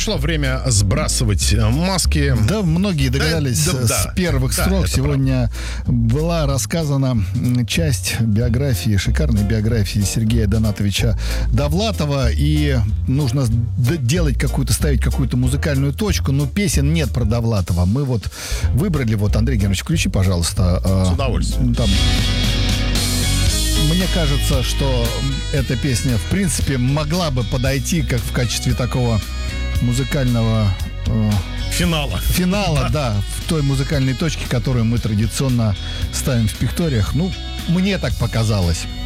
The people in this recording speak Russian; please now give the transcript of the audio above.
пришло время сбрасывать маски. Да, многие догадались с первых строк. Сегодня была рассказана часть биографии, шикарной биографии Сергея Донатовича Довлатова. И нужно ставить какую-то музыкальную точку, но песен нет про Довлатова. Мы вот выбрали, Андрей Георгиевич, включи, пожалуйста. С удовольствием. Мне кажется, что эта песня, в принципе, могла бы подойти как в качестве такого музыкального... Финала, да, в той музыкальной точке, которую мы традиционно ставим в пикториях. Мне так показалось.